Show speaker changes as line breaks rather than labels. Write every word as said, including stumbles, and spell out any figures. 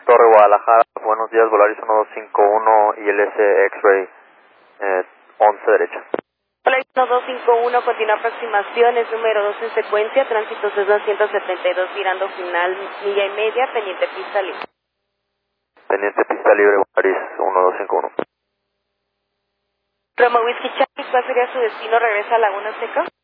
Torre Guadalajara, buenos días, Volaris uno dos cinco uno, I L S X-Ray, eh, once derecha.
Volaris uno dos cinco uno, continúa aproximaciones, número dos en secuencia, tránsito Cessna ciento setenta y dos, virando final, milla y media, pendiente pista libre.
Pendiente pista libre, Volaris uno dos cinco uno.
Roma Whiskey Charlie, ¿cuál sería su destino? ¿Regresa a Laguna Seca?